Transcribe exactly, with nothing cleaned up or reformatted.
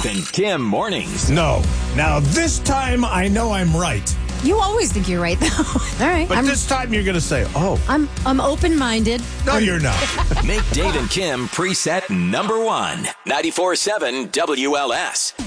Dave and Kim mornings. No. Now, this time I know I'm right. You always think you're right, though. All right. But I'm, this time you're going to say, oh. I'm I'm open-minded. No, you're not. Make Dave and Kim preset number one. ninety-four point seven W L S.